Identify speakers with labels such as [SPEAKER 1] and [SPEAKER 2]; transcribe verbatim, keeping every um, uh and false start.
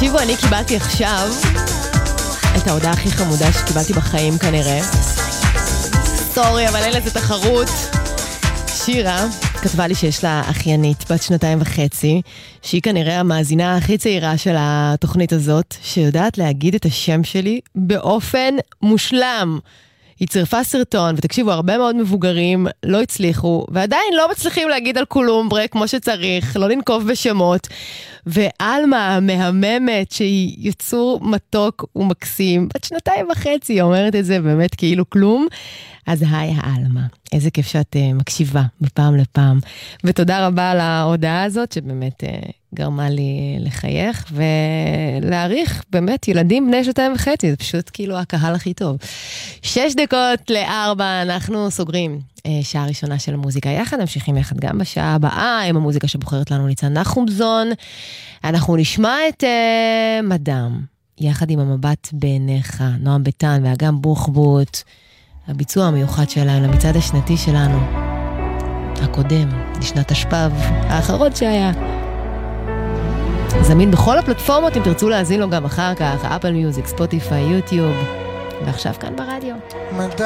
[SPEAKER 1] תקשיבו, אני קיבלתי עכשיו את ההודעה הכי חמודה שקיבלתי בחיים כנראה. סורי, אבל אין לזה תחרות. שירה כתבה לי שיש לה אחיינית בת שנתיים וחצי, שהיא כנראה המאזינה הכי צעירה של התוכנית הזאת, שיודעת להגיד את השם שלי באופן מושלם. היא צירפה סרטון, ותקשיבו, הרבה מאוד מבוגרים לא הצליחו, ועדיין לא מצליחים להגיד על קולומברה כמו שצריך, לא לנקוב בשמות. ואלמה המהממת, שהיא יצור מתוק ומקסים, בת שנתיים וחצי, היא אומרת את זה באמת כאילו כלום. אז היי האלמה, איזה כיף שאת uh, מקשיבה מפעם לפעם. ותודה רבה על ההודעה הזאת, שבאמת uh, גרמה לי לחייך, ולהעריך באמת ילדים בני שנתיים וחצי, זה פשוט כאילו הקהל הכי טוב. שש דקות לארבע, אנחנו סוגרים uh, שעה ראשונה של המוזיקה יחד, ממשיכים יחד גם בשעה הבאה, עם המוזיקה שבוחרת לנו ניצן נחומזון. אנחנו נשמע את uh, מדם, יחד עם המבט בעיניך, נועם ביטן ואגם בוחבוט, הביצוע המיוחד שלנו, למצעד השנתי שלנו, הקודם, לשנת השפב, האחרון שהיה. זמין בכל הפלטפורמות, אם תרצו להזין לו גם אחר כך, אפל מיוזיק, ספוטיפיי, יוטיוב, ועכשיו כאן ברדיו.